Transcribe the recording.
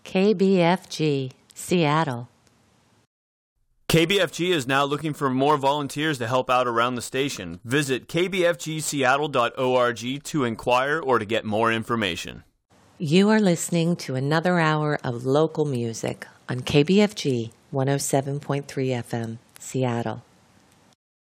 KBFG, Seattle. KBFG is now looking for more volunteers to help out around the station. Visit kbfgseattle.org to inquire or to get more information. You are listening to another hour of local music on KBFG 107.3 FM, Seattle.